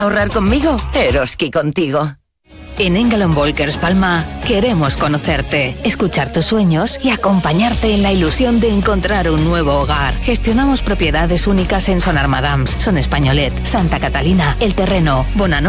¿Ahorrar conmigo? Eroski contigo. En England Volkers Palma queremos conocerte, escuchar tus sueños y acompañarte en la ilusión de encontrar un nuevo hogar. Gestionamos propiedades únicas en Son Armadams, Son Españolet, Santa Catalina, El Terreno, Bonanova